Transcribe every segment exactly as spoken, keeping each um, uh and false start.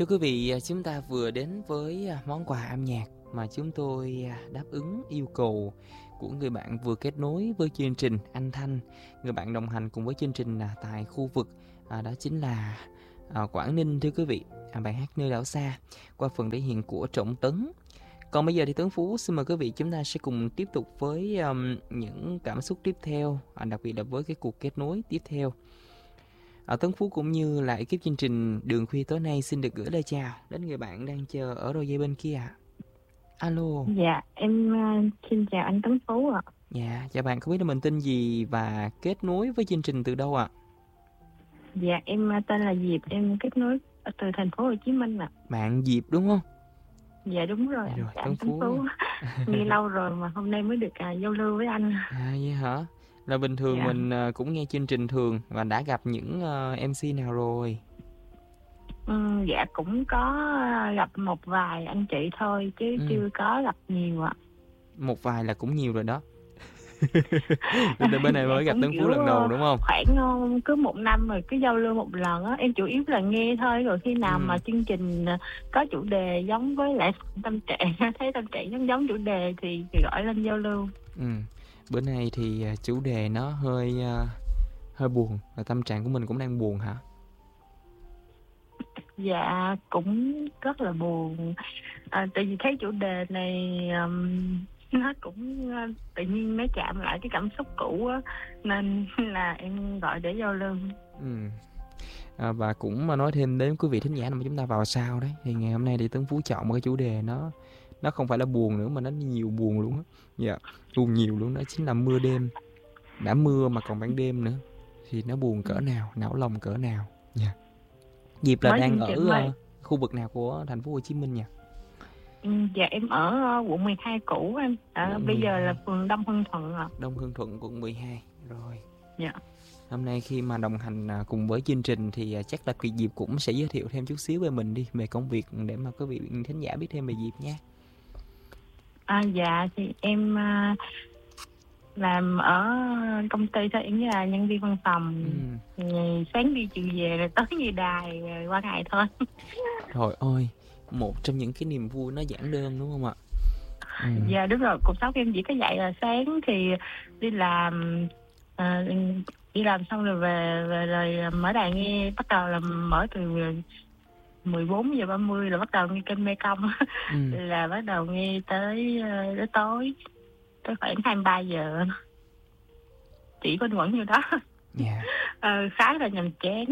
Thưa quý vị, chúng ta vừa đến với món quà âm nhạc mà chúng tôi đáp ứng yêu cầu của người bạn vừa kết nối với chương trình, anh Thanh. Người bạn đồng hành cùng với chương trình là tại khu vực à, đó chính là à, Quảng Ninh thưa quý vị. À, bài hát Nơi đảo xa qua phần thể hiện của Trọng Tấn. Còn bây giờ thì Tấn Phú xin mời quý vị chúng ta sẽ cùng tiếp tục với um, những cảm xúc tiếp theo, à, đặc biệt là với cái cuộc kết nối tiếp theo. À, Tấn Phú cũng như là ekip chương trình Đường Khuya tối nay xin được gửi lời chào đến người bạn đang chờ ở đôi dây bên kia ạ. Alo. Dạ, em uh, xin chào anh Tấn Phú ạ. Dạ, chào bạn, không biết là mình tên gì và kết nối với chương trình từ đâu ạ? Dạ, em uh, tên là Diệp, em kết nối từ thành phố Hồ Chí Minh ạ. Bạn Diệp đúng không? Dạ đúng rồi. Dạ, rồi, dạ, Tấn Phú. Phú. Nghe lâu rồi mà hôm nay mới được uh, giao lưu với anh. À vậy hả? Là bình thường dạ. mình uh, cũng nghe chương trình thường và đã gặp những uh, em xê nào rồi? Ừ, dạ cũng có gặp một vài anh chị thôi chứ ừ. chưa có gặp nhiều ạ. Một vài là cũng nhiều rồi đó. Bên, bên này mới gặp Tấn Phú lần đầu đúng không? Khoảng cứ một năm rồi cứ giao lưu một lần á. Em chủ yếu là nghe thôi, rồi khi nào ừ. mà chương trình có chủ đề giống với lại tâm trạng, thấy tâm trạng giống giống chủ đề thì, thì gọi lên giao lưu. Ừ. Bữa nay thì chủ đề nó hơi uh, hơi buồn, và tâm trạng của mình cũng đang buồn hả? Dạ cũng rất là buồn. À, tại vì thấy chủ đề này um, nó cũng uh, tự nhiên nó chạm lại cái cảm xúc cũ á, nên là em gọi để giao lưu. Ừ. À, và cũng mà nói thêm đến quý vị thính giả mà chúng ta vào sau đấy, thì ngày hôm nay thì Tấn Phú chọn một cái chủ đề nó nó không phải là buồn nữa mà nó nhiều buồn luôn á. Dạ, buồn nhiều luôn, đó chính là mưa đêm. Đã mưa mà còn ban đêm nữa thì nó buồn cỡ nào, não lòng cỡ nào. Dạ. Diệp là mới đang ở uh, khu vực nào của thành phố Hồ Chí Minh nhỉ? Ừ, dạ em ở uh, quận mười hai cũ anh. À, bây giờ là phường Đông Hưng Thuận ạ. Đông Hưng Thuận quận mười hai rồi. Dạ. Hôm nay khi mà đồng hành cùng với chương trình thì chắc là chị Diệp cũng sẽ giới thiệu thêm chút xíu về mình đi, về công việc để mà quý vị thính giả biết thêm về Diệp nha. À, dạ thì em uh, làm ở công ty thôi, em là nhân viên văn phòng. Ừ. Sáng đi chiều về rồi tới như đài rồi qua ngày thôi. Trời ơi, một trong những cái niềm vui nó giản đơn đúng không ạ? Ừ. Dạ đúng rồi, cuộc sống em chỉ có dậy là sáng thì đi làm, à, đi làm xong rồi về, về rồi mở đài nghe, bắt đầu là mở từ mười bốn giờ ba mươi là bắt đầu nghe kênh Mekong. Ừ. Là bắt đầu nghe tới, tới tối, tới khoảng hai mươi ba giờ. Chỉ quanh quẩn như đó. Yeah. Ờ, khá là nhàm chán.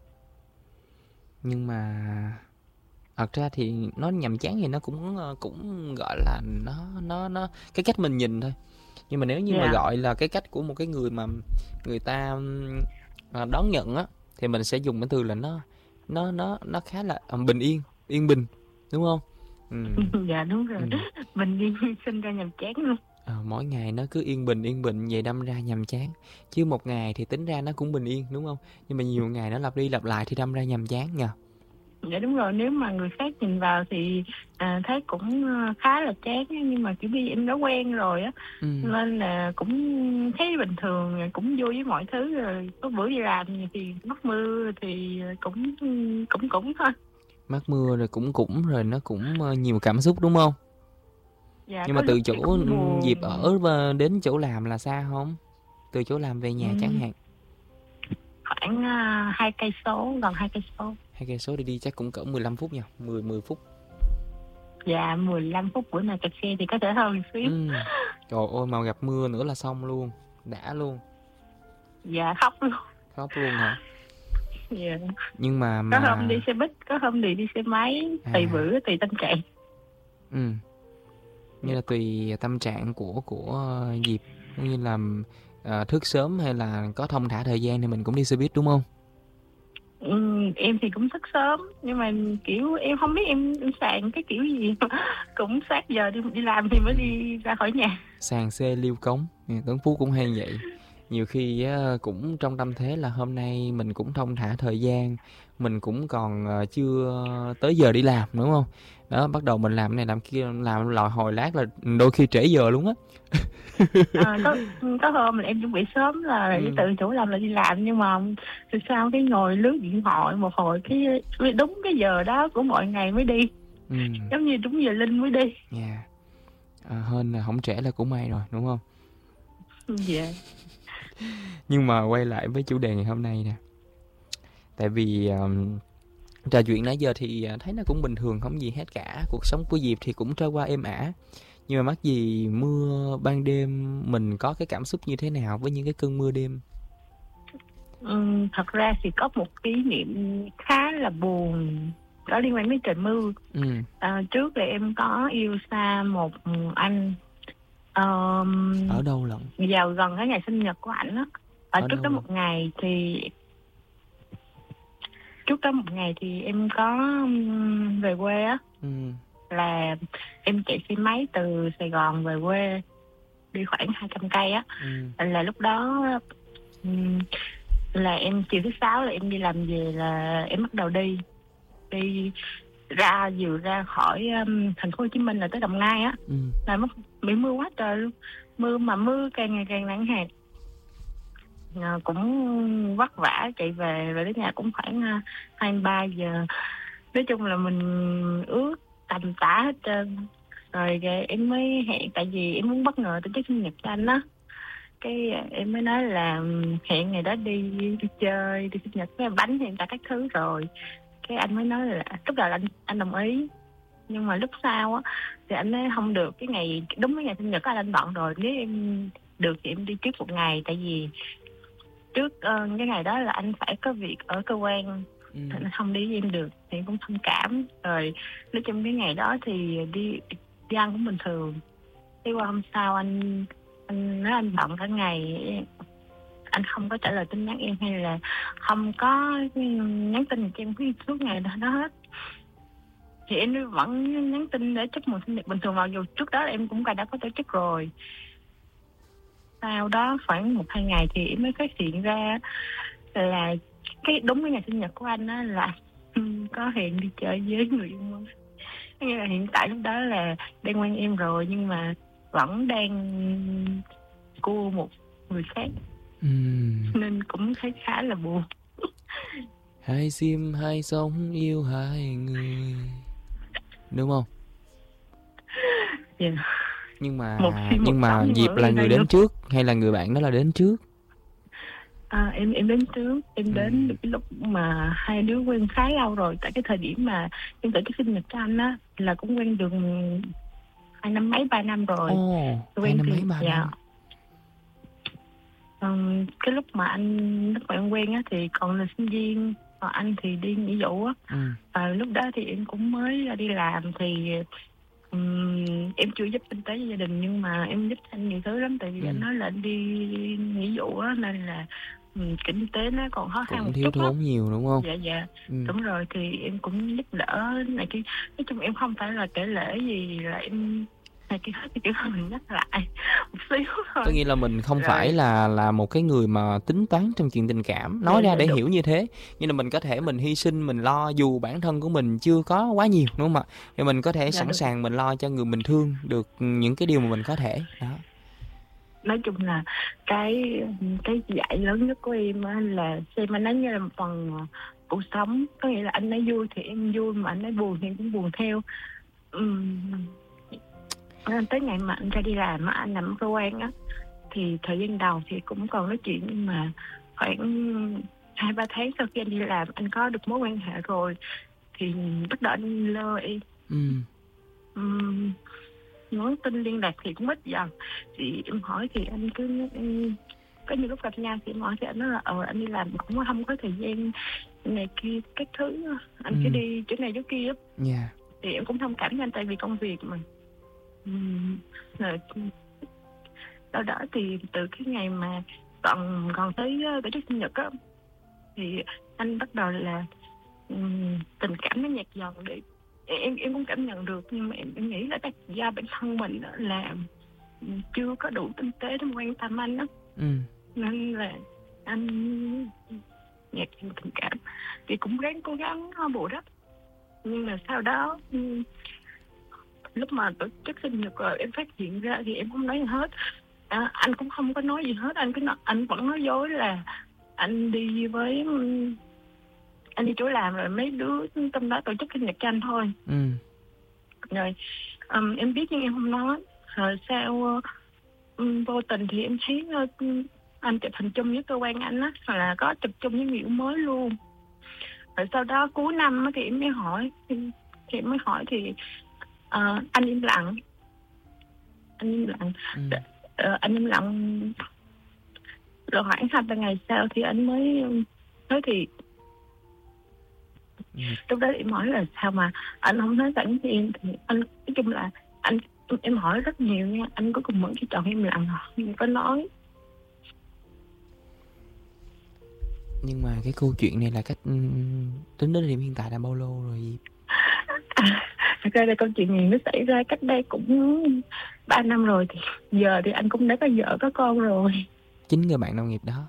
Nhưng mà thật ra thì nó nhàm chán thì nó cũng cũng gọi là nó nó nó cái cách mình nhìn thôi. Nhưng mà nếu như yeah. mà gọi là cái cách của một cái người mà người ta đón nhận á, thì mình sẽ dùng cái từ là nó nó nó nó khá là bình yên, yên bình, đúng không? Ừ. Dạ đúng rồi. Ừ. Bình yên sinh ra nhàm chán luôn. À, mỗi ngày nó cứ yên bình yên bình vậy đâm ra nhàm chán. Chứ một ngày thì tính ra nó cũng bình yên đúng không? Nhưng mà nhiều ngày nó lặp đi lặp lại thì đâm ra nhàm chán nha. Dạ đúng rồi, nếu mà người khác nhìn vào thì à, thấy cũng khá là chán, nhưng mà kiểu vì em đã quen rồi á, ừ. nên là cũng thấy bình thường, cũng vui với mọi thứ. Rồi có bữa đi làm thì mắc mưa thì cũng cũng cũng thôi. Mắc mưa rồi cũng cũng rồi nó cũng nhiều cảm xúc đúng không? Dạ, nhưng mà từ chỗ Diệp ở và đến chỗ làm là xa không? Từ chỗ làm về nhà ừ. chẳng hạn. Khoảng hai cây số, gần hai cây số. Hai cây số đi đi chắc cũng cỡ mười lăm phút nha, mười mười phút. Dạ mười lăm phút, bữa nào kẹt xe thì có thể hơn xíu. Ừ. Trời ơi mà gặp mưa nữa là xong luôn, đã luôn. Dạ khóc luôn. Khóc luôn hả? Dạ. Nhưng mà, mà... có hôm đi xe buýt, có hôm thì đi xe máy, à. tùy bữa, tùy tâm trạng. Ừ. Như là tùy tâm trạng của của Diệp, như là uh, thức sớm hay là có thong thả thời gian thì mình cũng đi xe buýt đúng không? Ừ, em thì cũng thức sớm, nhưng mà kiểu em không biết em, em sàn cái kiểu gì. Cũng sát giờ đi đi làm thì mới đi ra khỏi nhà. Sàn xe liêu cống, Tấn Phú cũng hay vậy. Nhiều khi á, cũng trong tâm thế là hôm nay mình cũng thong thả thời gian, mình cũng còn ờ, chưa tới giờ đi làm, đúng không? Đó, bắt đầu mình làm cái này làm kia, làm lòi hồi lát là đôi khi trễ giờ luôn á. À, có có hôm là em chuẩn bị sớm là để Ừ. tự chủ làm là đi làm, nhưng mà từ sau cái ngồi lướt điện thoại một hồi cái đúng cái giờ đó của mọi ngày mới đi, Ừ. giống như đúng giờ linh mới đi. Yeah. À, hên là không trễ là cũng may rồi, đúng không? Dạ. Nhưng mà quay lại với chủ đề ngày hôm nay nè. Tại vì um, trò chuyện nãy giờ thì à, thấy nó cũng bình thường, không gì hết cả. Cuộc sống của Diệp thì cũng trôi qua êm ả. Nhưng mà mắc gì mưa ban đêm mình có cái cảm xúc như thế nào với những cái cơn mưa đêm? Ừ, thật ra thì có một kỷ niệm khá là buồn đó liên quan đến trời mưa. Ừ. À, trước thì em có yêu xa một anh, um, Ở đâu lận? vào gần cái ngày sinh nhật của ảnh á. Ở Ở trước đâu đó lận? một ngày thì trước đó một ngày thì em có um, về quê á, Ừ. là em chạy xe máy từ Sài Gòn về quê đi khoảng hai trăm cây á. Ừ. Là lúc đó um, là em chiều thứ sáu là em đi làm về là em bắt đầu đi đi ra vừa ra khỏi um, thành phố Hồ Chí Minh là tới Đồng Nai á, Ừ. là mất bị mưa quá trời luôn. Mưa mà mưa càng ngày càng nặng hạt. À, cũng vất vả chạy về về đến nhà cũng khoảng uh, hai mươi ba giờ. Nói chung là mình ướt tầm tã hết trơn. Rồi cái em mới hẹn, tại vì em muốn bất ngờ tổ chức sinh nhật cho anh á, cái em mới nói là hẹn ngày đó đi đi chơi, đi sinh nhật với bánh hiện tại các thứ rồi. Cái anh mới nói là lúc đầu là anh anh đồng ý, nhưng mà lúc sau á thì anh nói không được, cái ngày đúng cái ngày sinh nhật của anh anh bận rồi, nếu em được thì em đi trước một ngày, tại vì trước uh, cái ngày đó là anh phải có việc ở cơ quan. Ừ. Anh không đi với em được thì em cũng thông cảm. Rồi nói chung cái ngày đó thì đi đi ăn cũng bình thường. Thế qua hôm sau anh anh nói anh bận cả ngày, anh không có trả lời tin nhắn em hay là không có nhắn tin cho em cái suốt ngày đó, đó hết. Thì em vẫn nhắn tin để chúc mừng sinh nhật bình thường, mặc dù trước đó em cũng đã có tổ chức rồi. Sau đó khoảng một hai ngày thì em mới phát hiện ra là cái đúng cái ngày sinh nhật của anh á là có hẹn đi chơi với người yêu mới. Nghĩa là hiện tại lúc đó là đang quen em rồi nhưng mà vẫn đang cua một người khác. Ừ. Nên cũng thấy khá là buồn. Hai sim hai sống yêu hai người, đúng không? Yeah. Nhưng mà Một phim một nhưng mà sống Diệp vẫn là yêu người hai đến người. trước hay là người bạn đó là đến trước? À, em em đến trước, em Ừ. đến cái lúc mà hai đứa quen khá lâu rồi. Tại cái thời điểm mà em tổ chức sinh nhật cho anh á là cũng quen được hai năm mấy ba năm rồi. Ồ, hai Quen năm thì mấy ba dạ. năm. Um, cái lúc mà anh lúc mà em quen á thì còn là sinh viên, còn anh thì đi nghĩa vụ á. Ừ. Và lúc đó thì em cũng mới ra đi làm thì um, em chưa giúp kinh tế cho gia đình, nhưng mà em giúp anh nhiều thứ lắm, tại vì Ừ. anh nói là anh đi nghĩa vụ á nên là um, kinh tế nó còn khó khăn Cũng một thiếu chút á. thốn nhiều đúng không? Dạ dạ. Ừ. Đúng rồi, thì em cũng giúp đỡ này kia. Nói chung em không phải là kể lể gì, là em này kia hết, kiểu mình nhắc lại một xíu thôi. Có nghĩa là mình không Rồi. phải là là một cái người mà tính toán trong chuyện tình cảm, nói Dạ, ra dạ, để đúng. hiểu như thế, nhưng mà mình có thể mình hy sinh, mình lo dù bản thân của mình chưa có quá nhiều, đúng không ạ? Thì mình có thể Dạ, sẵn đúng. sàng mình lo cho người mình thương được những cái điều mà mình có thể. Đó. Nói chung là cái cái dạy lớn nhất của em á là xem anh ấy như là một phần cuộc sống. Có nghĩa là anh ấy vui thì em vui, mà anh ấy buồn thì em cũng buồn theo. Ừm. Nên tới ngày mà anh ra đi làm á, anh làm ở cơ quan á, thì thời gian đầu thì cũng còn nói chuyện, nhưng mà khoảng hai ba tháng sau khi anh đi làm, anh có được mối quan hệ rồi thì bắt đầu anh lơ em. Ừ. Ừm, nhắn tin liên lạc thì cũng ít dần. Thì em hỏi thì anh cứ em, có nhiều lúc gặp nhau thì em hỏi thì anh nói là ờ anh đi làm cũng không có thời gian này kia các thứ, anh Ừ. cứ đi chỗ này chỗ kia. Dạ. Thì em cũng thông cảm cho anh, tại vì công việc mà. Ừm, rồi sau đó thì từ cái ngày mà còn còn tới uh, tổ chức sinh nhật á, thì anh bắt đầu là um, tình cảm nó nhạt dần đi. Em em cũng cảm nhận được, nhưng mà em, em nghĩ là chắc do bản thân mình đó là chưa có đủ tinh tế để mà quan tâm anh đó. Ừ. nên là anh nhạc em tình cảm thì cũng ráng cố gắng bù đắp. Nhưng mà sau đó ừm, lúc mà tổ chức sinh nhật rồi em phát hiện ra thì em không nói gì hết. À, anh cũng không có nói gì hết, anh cứ nói, anh vẫn nói dối là anh đi với ừm, anh đi chỗ làm rồi mấy đứa trong đó tổ chức sinh nhật cho anh thôi. Ừ. Rồi ừm, em biết nhưng em không nói. Rồi sau ừm, vô tình thì em thấy ờ, anh chụp hình chung với cơ quan anh á, là có chụp chung với người yêu mới luôn. Rồi sau đó cuối năm á thì em mới hỏi thì, thì em mới hỏi thì ờ, anh im lặng. Anh im lặng. Ừ. Ờ, anh im lặng. Rồi khoảng hai ba ngày sau thì anh mới nói thì Ừ. lúc đó em hỏi là sao mà anh không nói sẵn với em. Thì anh nói chung là anh em hỏi rất nhiều nha, anh có cùng vẫn chỉ chọn im lặng à, không có nói. Nhưng mà cái câu chuyện này là cách ừ, tính đến thời điểm hiện tại là bao lâu rồi Diệp? À, thật ra là câu chuyện này nó xảy ra cách đây cũng ba năm rồi. Thì giờ thì anh cũng đã có vợ có con rồi. Chính người bạn đồng nghiệp đó.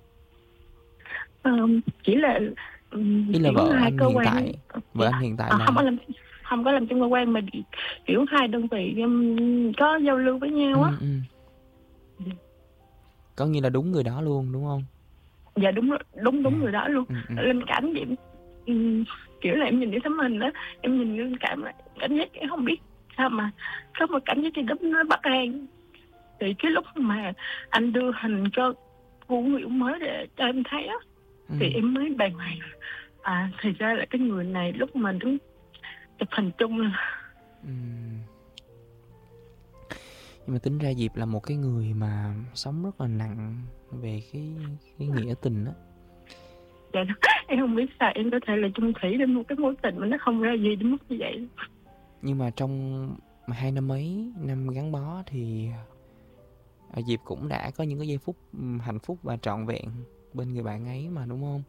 Um, chỉ là um, Ý là kiểu vợ hai anh cơ hiện quan tại. Vợ anh hiện tại à, là không có làm không có làm trong cơ quan mà kiểu hai đơn vị um, có giao lưu với nhau á. ừ, ừ. Có nghĩa là đúng người đó luôn đúng không? Dạ đúng đúng đúng À. người đó luôn. Ừ, ừ. Linh cảm vậy. um, kiểu là em nhìn cái tấm hình đó, em nhìn linh cảm là cảm giác em không biết sao mà có một cảm giác gì đó nó bất an. Thì cái lúc mà anh đưa hình cho của người yêu mới để cho em thấy á, Ừ. thì em mới bàng hoàng. À thì ra là cái người này lúc mà đứng chụp hình chung là Ừ. Nhưng mà tính ra Diệp là một cái người mà sống rất là nặng về cái cái nghĩa tình á. dạ, em không biết sao em có thể là chung thủy đến một cái mối tình mà nó không ra gì đến mức như vậy. Nhưng mà trong hai năm mấy năm gắn bó thì à, Diệp cũng đã có những cái giây phút ừm, hạnh phúc và trọn vẹn bên người bạn ấy mà đúng không?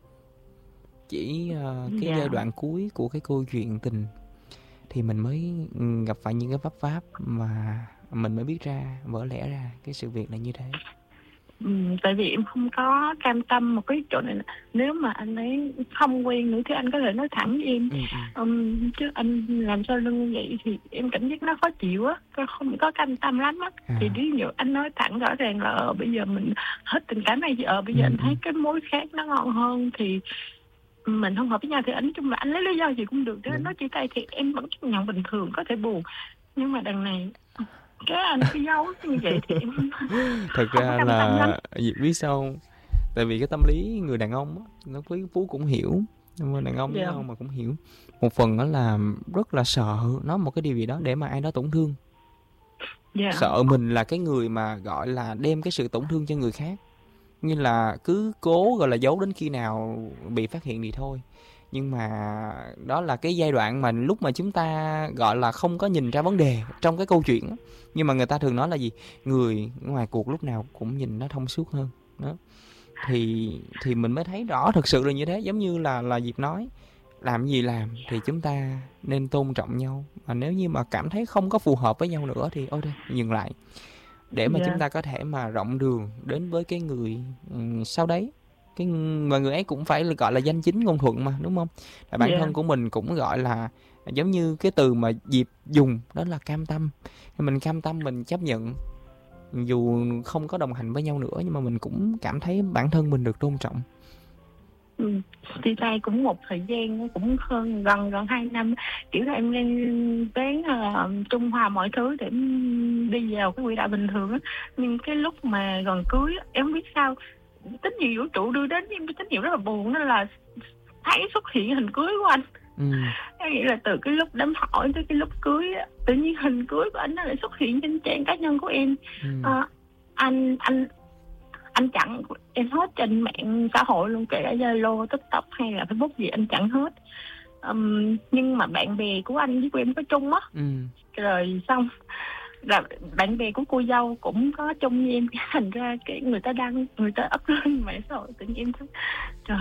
Chỉ uh, cái Dạ. giai đoạn cuối của cái câu chuyện tình thì mình mới ừm, gặp phải những cái vấp váp mà mình mới biết ra, vỡ lẽ ra cái sự việc là như thế. Ừ, tại vì em không có cam tâm một cái chỗ này. Nếu mà anh ấy không quen nữa thì anh có thể nói thẳng với em. Ừ, ừ. Um, chứ anh làm sao lưng vậy thì em cảm giác nó khó chịu á, không có cam tâm lắm á. À. Thì ví dụ anh nói thẳng rõ ràng là ờ, bây giờ mình hết tình cảm này, ờ bây giờ Ừ, anh thấy ừ. cái mối khác nó ngon hơn thì mình không hợp với nhau, thì anh nói chung là anh lấy lý do gì cũng được để anh nói chia tay, thì em vẫn chấp nhận bình thường, có thể buồn. Nhưng mà đằng này cái anh cứ giấu như vậy thì em Thật không có ra cam tâm lắm. là Diệp biết sao không? Tại vì cái tâm lý người đàn ông á, nó quý Phú cũng hiểu, nhưng mà đàn ông với Dạ. nhau mà cũng hiểu. Một phần đó là rất là sợ nói một cái điều gì đó để mà ai đó tổn thương. Dạ. Sợ mình là cái người mà gọi là đem cái sự tổn thương cho người khác. Như là cứ cố gọi là giấu đến khi nào bị phát hiện thì thôi. Nhưng mà đó là cái giai đoạn mà lúc mà chúng ta gọi là không có nhìn ra vấn đề trong cái câu chuyện á. Nhưng mà người ta thường nói là gì? Người ngoài cuộc lúc nào cũng nhìn nó thông suốt hơn. Đó. Thì thì mình mới thấy rõ thực sự là như thế. Giống như là là Diệp nói, làm gì làm thì chúng ta nên tôn trọng nhau. Mà nếu như mà cảm thấy không có phù hợp với nhau nữa thì ôi đây, dừng lại. Để mà Dạ. chúng ta có thể mà rộng đường đến với cái người um, sau đấy. Cái mà người ấy cũng phải là gọi là danh chính ngôn thuận mà, đúng không? Là bản Dạ. thân của mình cũng gọi là giống như cái từ mà Diệp dùng đó là cam tâm. Mình cam tâm, mình chấp nhận dù không có đồng hành với nhau nữa, nhưng mà mình cũng cảm thấy bản thân mình được tôn trọng. Ừ. Chia tay cũng một thời gian, cũng hơn gần gần hai năm, kiểu là em lên bán uh, trung hòa mọi thứ để đi vào cái quỹ đạo bình thường á. Nhưng cái lúc mà gần cưới em không biết sao tín hiệu vũ trụ đưa đến em cái tín hiệu rất là buồn, đó là thấy xuất hiện hình cưới của anh. Ừ. Em nghĩ là từ cái lúc đám hỏi tới cái lúc cưới, tự nhiên hình cưới của anh nó lại xuất hiện trên trang cá nhân của em. Ừ. À, anh anh anh chặn em hết trên mạng xã hội luôn, kể cả Zalo, TikTok hay là Facebook gì anh chặn hết. Um, nhưng mà bạn bè của anh với của em có chung á. Ừ. Rồi xong là bạn bè của cô dâu cũng có chung với em, thành ra cái người ta đăng, người ta up lên mạng xã hội, tự nhiên em thấy trời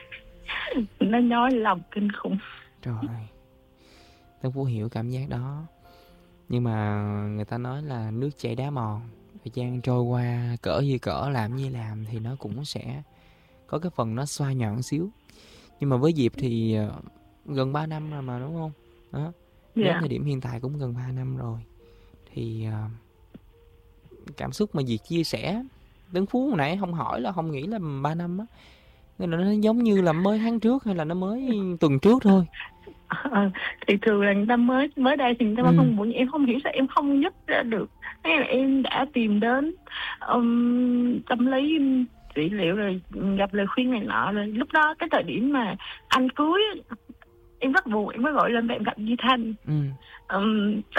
ơi, nó nhói lòng kinh khủng. Trời ơi, Tân Phú hiểu cảm giác đó. Nhưng mà người ta nói là nước chảy đá mòn, thời gian trôi qua cỡ gì cỡ, làm gì làm thì nó cũng sẽ có cái phần nó xoa nhọn xíu. Nhưng mà với Diệp thì uh, gần ba năm rồi mà, đúng không? Đó. Đến Dạ. thời điểm hiện tại cũng gần ba năm rồi. Thì uh, cảm xúc mà Diệp chia sẻ, Tấn Phú hồi nãy không hỏi là không nghĩ là ba năm á. Nên là nó giống như là mới tháng trước hay là nó mới tuần trước thôi. Ờ, thì thường là người ta mới mới đây thì người ta Ừ. không buồn, em không hiểu sao em không dứt ra được. Thế là em đã tìm đến um, tâm lý trị liệu rồi, gặp lời khuyên này nọ rồi. Lúc đó cái thời điểm mà anh cưới em rất buồn, em mới gọi lên em gặp Di Thanh. Ừ. Um,